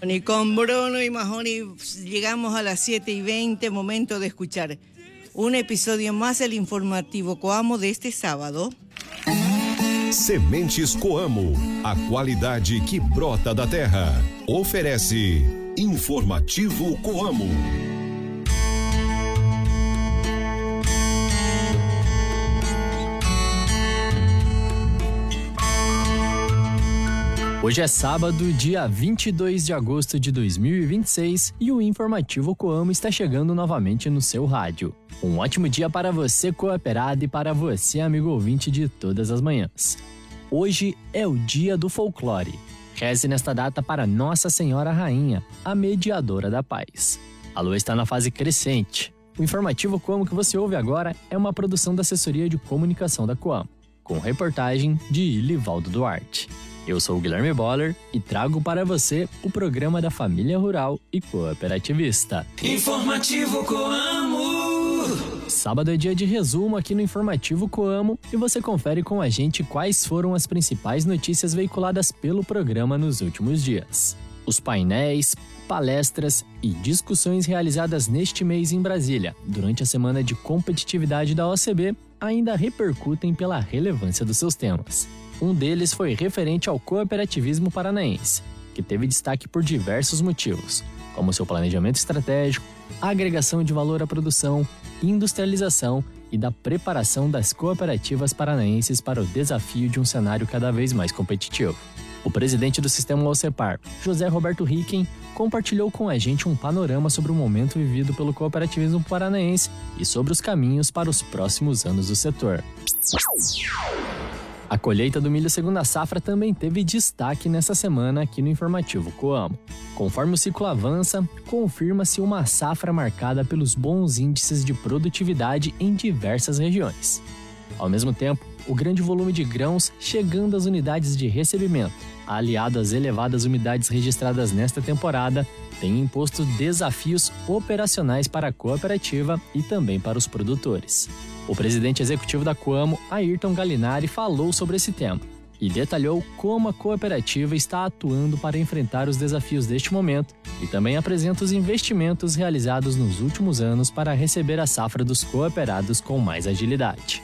Y con Bruno y Mahoney llegamos a las 7:20, momento de escuchar un episódio mais del informativo Coamo deste sábado. Sementes Coamo, a qualidade que brota da terra. Oferece Informativo Coamo. Hoje é sábado, dia 22 de agosto de 2026 e o Informativo Coamo está chegando novamente no seu rádio. Um ótimo dia para você, cooperado, e para você, amigo ouvinte de todas as manhãs. Hoje é o dia do folclore. Reze nesta data para Nossa Senhora Rainha, a mediadora da paz. A lua está na fase crescente. O Informativo Coamo que você ouve agora é uma produção da Assessoria de Comunicação da Coamo, com reportagem de Ilivaldo Duarte. Eu sou o Guilherme Boller e trago para você o programa da família rural e cooperativista. Informativo Coamo. Sábado é dia de resumo aqui no Informativo Coamo e você confere com a gente quais foram as principais notícias veiculadas pelo programa nos últimos dias. Os painéis, palestras e discussões realizadas neste mês em Brasília, durante a semana de competitividade da OCB, ainda repercutem pela relevância dos seus temas. Um deles foi referente ao cooperativismo paranaense, que teve destaque por diversos motivos, como seu planejamento estratégico, agregação de valor à produção, industrialização e da preparação das cooperativas paranaenses para o desafio de um cenário cada vez mais competitivo. O presidente do Sistema OCEPAR, José Roberto Ricken, compartilhou com a gente um panorama sobre o momento vivido pelo cooperativismo paranaense e sobre os caminhos para os próximos anos do setor. A colheita do milho segunda safra também teve destaque nessa semana aqui no Informativo Coamo. Conforme o ciclo avança, confirma-se uma safra marcada pelos bons índices de produtividade em diversas regiões. Ao mesmo tempo, o grande volume de grãos chegando às unidades de recebimento, aliado às elevadas umidades registradas nesta temporada, tem imposto desafios operacionais para a cooperativa e também para os produtores. O presidente executivo da Coamo, Ayrton Galinari, falou sobre esse tema e detalhou como a cooperativa está atuando para enfrentar os desafios deste momento e também apresenta os investimentos realizados nos últimos anos para receber a safra dos cooperados com mais agilidade.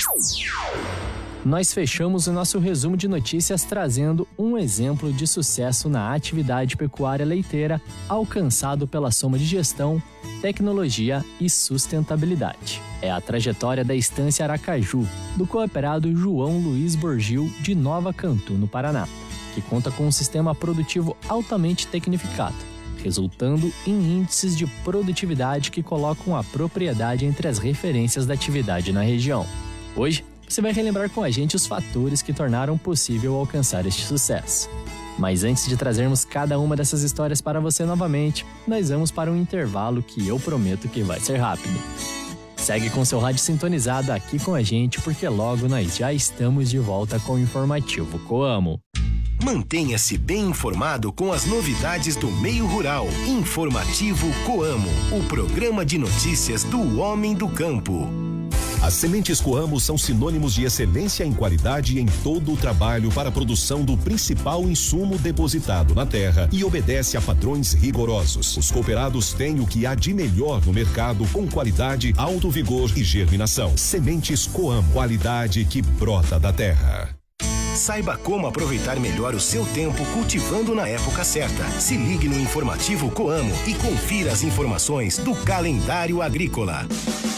Nós fechamos o nosso resumo de notícias trazendo um exemplo de sucesso na atividade pecuária leiteira alcançado pela soma de gestão, tecnologia e sustentabilidade. É a trajetória da Estância Aracaju, do cooperado João Luiz Borgil, de Nova Cantu, no Paraná, que conta com um sistema produtivo altamente tecnificado, resultando em índices de produtividade que colocam a propriedade entre as referências da atividade na região. Hoje, você vai relembrar com a gente os fatores que tornaram possível alcançar este sucesso. Mas antes de trazermos cada uma dessas histórias para você novamente, nós vamos para um intervalo que eu prometo que vai ser rápido. Segue com seu rádio sintonizado aqui com a gente, porque logo nós já estamos de volta com o Informativo Coamo. Mantenha-se bem informado com as novidades do meio rural. Informativo Coamo, o programa de notícias do homem do campo. As sementes Coamo são sinônimos de excelência em qualidade e em todo o trabalho para a produção do principal insumo depositado na terra e obedece a padrões rigorosos. Os cooperados têm o que há de melhor no mercado com qualidade, alto vigor e germinação. Sementes Coamo, qualidade que brota da terra. Saiba como aproveitar melhor o seu tempo cultivando na época certa. Se ligue no Informativo Coamo e confira as informações do calendário agrícola.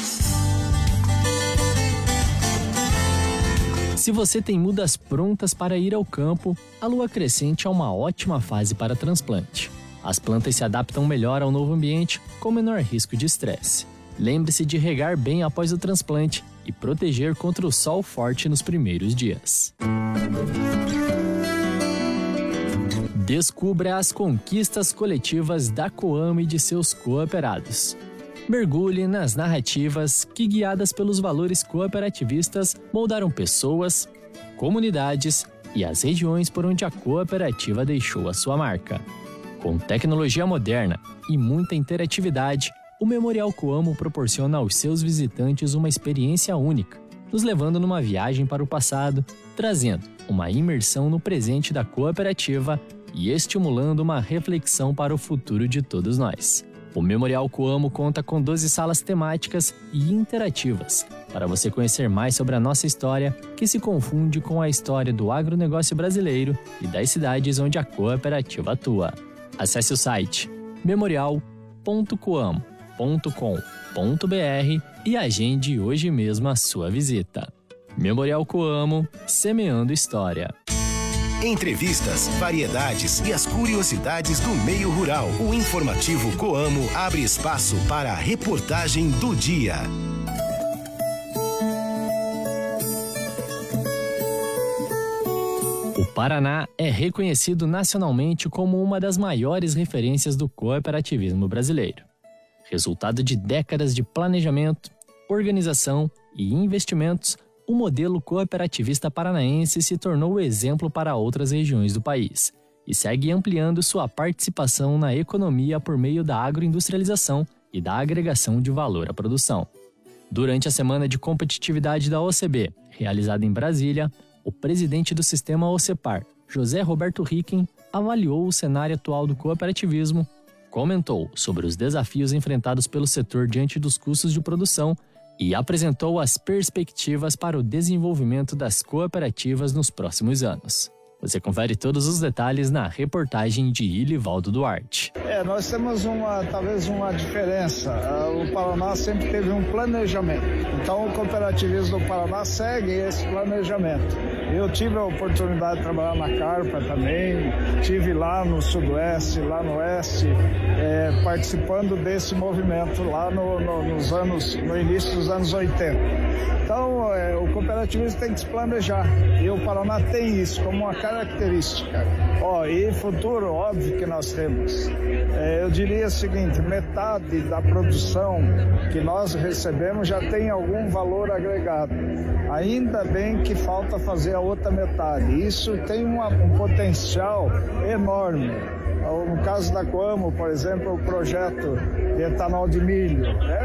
Se você tem mudas prontas para ir ao campo, a lua crescente é uma ótima fase para transplante. As plantas se adaptam melhor ao novo ambiente com menor risco de estresse. Lembre-se de regar bem após o transplante e proteger contra o sol forte nos primeiros dias. Descubra as conquistas coletivas da Coamo e de seus cooperados. Mergulhe nas narrativas que, guiadas pelos valores cooperativistas, moldaram pessoas, comunidades e as regiões por onde a cooperativa deixou a sua marca. Com tecnologia moderna e muita interatividade, o Memorial Coamo proporciona aos seus visitantes uma experiência única, nos levando numa viagem para o passado, trazendo uma imersão no presente da cooperativa e estimulando uma reflexão para o futuro de todos nós. O Memorial Coamo conta com 12 salas temáticas e interativas para você conhecer mais sobre a nossa história, que se confunde com a história do agronegócio brasileiro e das cidades onde a cooperativa atua. Acesse o site memorial.coamo.com.br e agende hoje mesmo a sua visita. Memorial Coamo, semeando história. Entrevistas, variedades e as curiosidades do meio rural. O informativo Coamo abre espaço para a reportagem do dia. O Paraná é reconhecido nacionalmente como uma das maiores referências do cooperativismo brasileiro. Resultado de décadas de planejamento, organização e investimentos, o modelo cooperativista paranaense se tornou exemplo para outras regiões do país e segue ampliando sua participação na economia por meio da agroindustrialização e da agregação de valor à produção. Durante a Semana de Competitividade da OCB, realizada em Brasília, o presidente do sistema OCEPAR, José Roberto Ricken, avaliou o cenário atual do cooperativismo, comentou sobre os desafios enfrentados pelo setor diante dos custos de produção e apresentou as perspectivas para o desenvolvimento das cooperativas nos próximos anos. Você confere todos os detalhes na reportagem de Ilivaldo Duarte. Nós temos talvez uma diferença. O Paraná sempre teve um planejamento. Então o cooperativismo do Paraná segue esse planejamento. Eu tive a oportunidade de trabalhar na Carpa também, tive lá no Sudoeste, lá no Oeste, participando desse movimento lá no início dos anos 80. Então o cooperativismo tem que se planejar. E o Paraná tem isso como uma característica. E futuro, óbvio que nós temos. Eu diria o seguinte, metade da produção que nós recebemos já tem algum valor agregado. Ainda bem que falta fazer a outra metade. Isso tem um potencial enorme. No caso da Coamo, por exemplo, o projeto de etanol de milho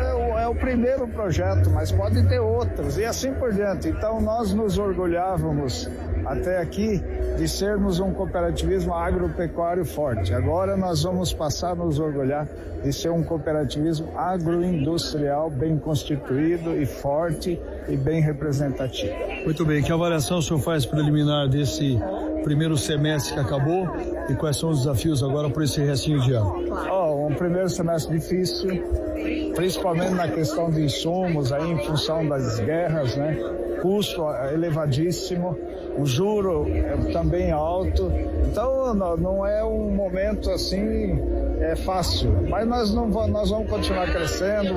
é o primeiro projeto, mas pode ter outros e assim por diante. Então nós nos orgulhávamos até aqui de sermos um cooperativismo agropecuário forte. Agora nós vamos passar a nos orgulhar de ser um cooperativismo agroindustrial bem constituído e forte e bem representativo. Muito bem, que avaliação o senhor faz preliminar desse primeiro semestre que acabou e quais são os desafios agora por esse restinho de ano? Um primeiro semestre difícil, principalmente na questão de insumos, aí em função das guerras, né? Custo elevadíssimo, o juro também alto. Então não é um momento assim fácil, mas nós vamos continuar crescendo,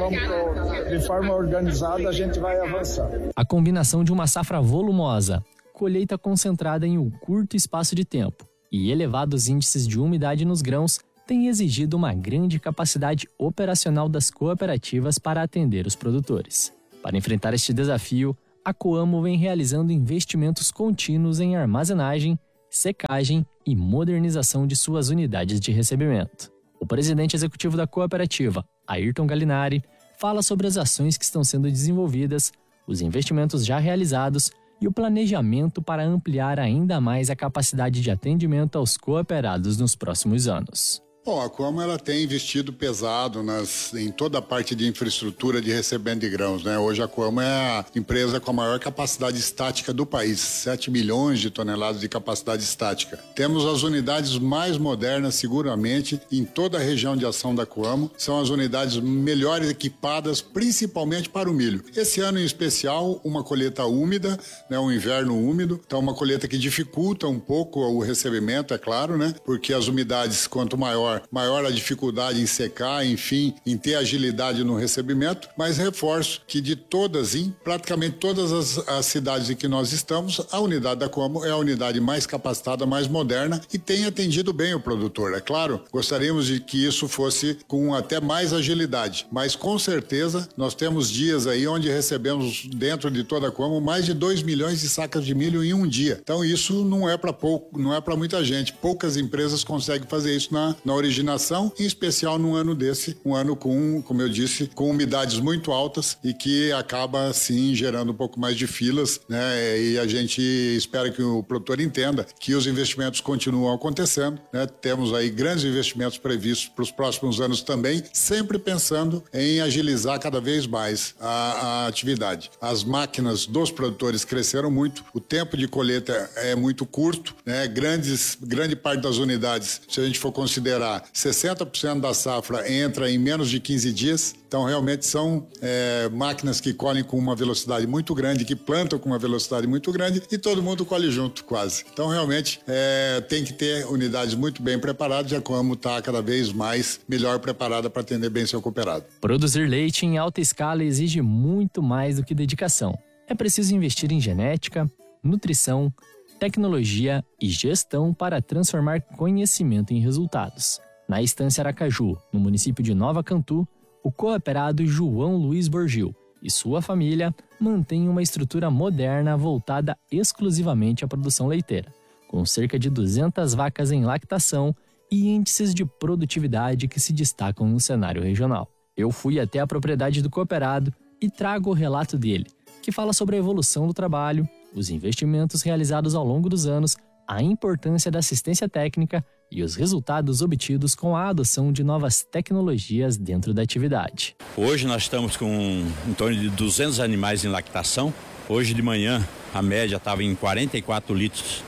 de forma organizada a gente vai avançar. A combinação de uma safra volumosa, colheita concentrada em um curto espaço de tempo e elevados índices de umidade nos grãos tem exigido uma grande capacidade operacional das cooperativas para atender os produtores. Para enfrentar este desafio, a Coamo vem realizando investimentos contínuos em armazenagem, secagem e modernização de suas unidades de recebimento. O presidente executivo da cooperativa, Ayrton Galinari, fala sobre as ações que estão sendo desenvolvidas, os investimentos já realizados e o planejamento para ampliar ainda mais a capacidade de atendimento aos cooperados nos próximos anos. A Coamo ela tem investido pesado em toda a parte de infraestrutura de recebimento de grãos, né? Hoje a Coamo é a empresa com a maior capacidade estática do país, 7 milhões de toneladas de capacidade estática. Temos as unidades mais modernas, seguramente, em toda a região de ação da Coamo. São as unidades melhores equipadas, principalmente para o milho. Esse ano em especial, uma colheita úmida, né? Um inverno úmido, então uma colheita que dificulta um pouco o recebimento, é claro, né? Porque as umidades, quanto maior a dificuldade em secar, enfim, em ter agilidade no recebimento, mas reforço que de praticamente todas as cidades em que nós estamos, a unidade da Coamo é a unidade mais capacitada, mais moderna e tem atendido bem o produtor. É claro, gostaríamos de que isso fosse com até mais agilidade, mas com certeza nós temos dias aí onde recebemos dentro de toda a Coamo mais de 2 milhões de sacas de milho em um dia. Então isso não é para muita gente. Poucas empresas conseguem fazer isso na originação, em especial num ano desse, um ano com, como eu disse, com umidades muito altas e que acaba, sim, gerando um pouco mais de filas, né? E a gente espera que o produtor entenda que os investimentos continuam acontecendo, né? Temos aí grandes investimentos previstos para os próximos anos também, sempre pensando em agilizar cada vez mais a atividade. As máquinas dos produtores cresceram muito, o tempo de colheita é muito curto, né? Grande parte das unidades, se a gente for considerar, 60% da safra entra em menos de 15 dias, então realmente são máquinas que colhem com uma velocidade muito grande, que plantam com uma velocidade muito grande e todo mundo colhe junto quase. Então realmente tem que ter unidades muito bem preparadas, já como está cada vez mais melhor preparada para atender bem seu cooperado. Produzir leite em alta escala exige muito mais do que dedicação. É preciso investir em genética, nutrição, tecnologia e gestão para transformar conhecimento em resultados. Na Estância Aracaju, no município de Nova Cantu, o cooperado João Luiz Borgil e sua família mantêm uma estrutura moderna voltada exclusivamente à produção leiteira, com cerca de 200 vacas em lactação e índices de produtividade que se destacam no cenário regional. Eu fui até a propriedade do cooperado e trago o relato dele, que fala sobre a evolução do trabalho, os investimentos realizados ao longo dos anos, a importância da assistência técnica e os resultados obtidos com a adoção de novas tecnologias dentro da atividade. Hoje nós estamos com em torno de 200 animais em lactação. Hoje de manhã a média estava em 44,7 litros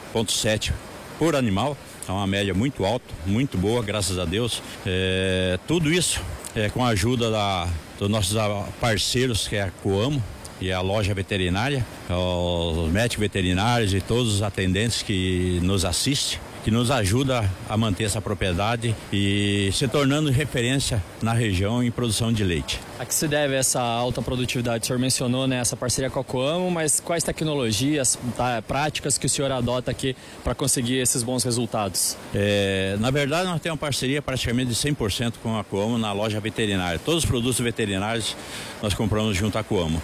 por animal. É uma média muito alta, muito boa, graças a Deus. Tudo isso com a ajuda dos nossos parceiros, que é a Coamo e a loja veterinária, os médicos veterinários e todos os atendentes que nos assistem, que nos ajuda a manter essa propriedade e se tornando referência na região em produção de leite. A que se deve essa alta produtividade? O senhor mencionou, né, essa parceria com a Coamo, mas quais tecnologias, práticas que o senhor adota aqui para conseguir esses bons resultados? Na verdade, nós temos uma parceria praticamente de 100% com a Coamo na loja veterinária. Todos os produtos veterinários nós compramos junto à Coamo.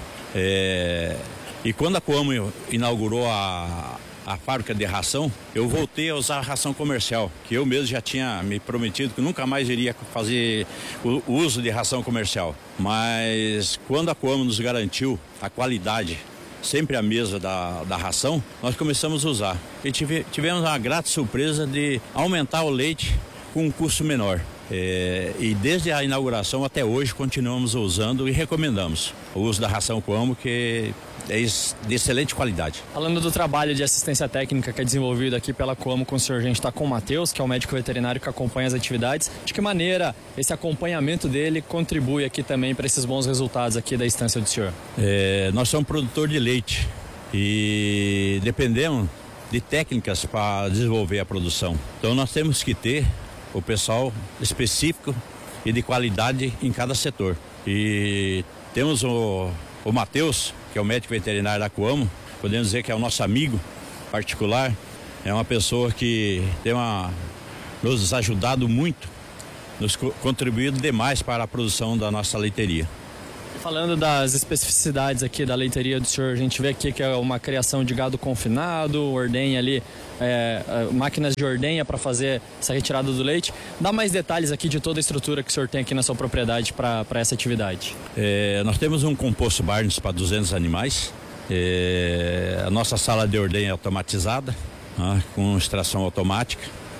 E quando a Coamo inaugurou a fábrica de ração, eu voltei a usar a ração comercial, que eu mesmo já tinha me prometido que nunca mais iria fazer o uso de ração comercial. Mas quando a Coamo nos garantiu a qualidade, sempre a mesa da ração, nós começamos a usar. E tivemos uma grata surpresa de aumentar o leite com um custo menor. E desde a inauguração até hoje continuamos usando e recomendamos o uso da ração Coamo, que é de excelente qualidade. Falando do trabalho de assistência técnica que é desenvolvido aqui pela Coamo com o senhor, a gente está com o Matheus, que é o médico veterinário que acompanha as atividades. De que maneira esse acompanhamento dele contribui aqui também para esses bons resultados aqui da estância do senhor? Nós somos produtor de leite e dependemos de técnicas para desenvolver a produção. Então nós temos que ter o pessoal específico e de qualidade em cada setor. E temos o Matheus, que é o médico veterinário da Coamo, podemos dizer que é o nosso amigo particular, é uma pessoa que tem nos ajudado muito, nos contribuído demais para a produção da nossa leiteria. Falando das especificidades aqui da leiteria do senhor, a gente vê aqui que é uma criação de gado confinado, ordenha ali, máquinas de ordenha para fazer essa retirada do leite. Dá mais detalhes aqui de toda a estrutura que o senhor tem aqui na sua propriedade para essa atividade. Nós temos um composto Barnes para 200 animais, a nossa sala de ordenha é automatizada, com extração automática.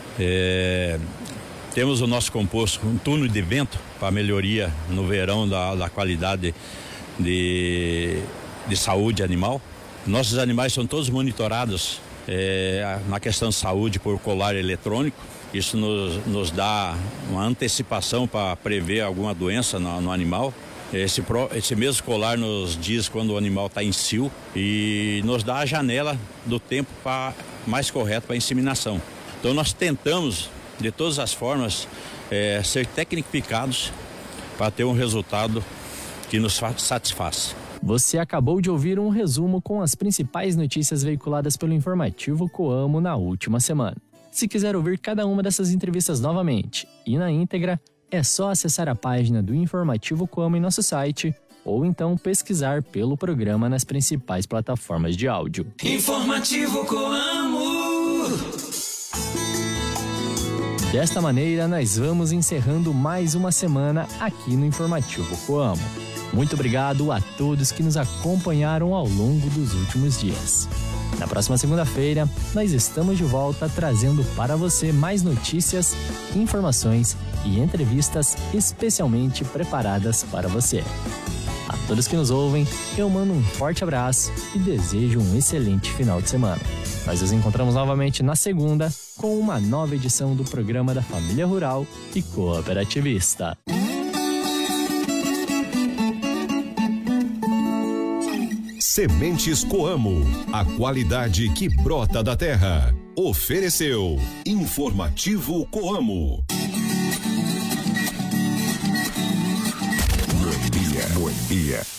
Temos o nosso composto com túnel de vento para melhoria no verão da qualidade de saúde animal. Nossos animais são todos monitorados na questão de saúde por colar eletrônico. Isso nos dá uma antecipação para prever alguma doença no animal. Esse mesmo colar nos diz quando o animal está em cio e nos dá a janela do tempo mais correto para a inseminação. Então nós tentamos de todas as formas ser tecnificados para ter um resultado que nos satisfaz. Você acabou de ouvir um resumo com as principais notícias veiculadas pelo informativo Coamo na última semana. Se quiser ouvir cada uma dessas entrevistas novamente e na íntegra, é só acessar a página do informativo Coamo em nosso site ou então pesquisar pelo programa nas principais plataformas de áudio. Informativo Coamo. Desta maneira, nós vamos encerrando mais uma semana aqui no Informativo Coamo. Muito obrigado a todos que nos acompanharam ao longo dos últimos dias. Na próxima segunda-feira, nós estamos de volta trazendo para você mais notícias, informações e entrevistas especialmente preparadas para você. A todos que nos ouvem, eu mando um forte abraço e desejo um excelente final de semana. Nós nos encontramos novamente na segunda com uma nova edição do programa da Família Rural e Cooperativista. Sementes Coamo, a qualidade que brota da terra. Ofereceu Informativo Coamo. Bom dia.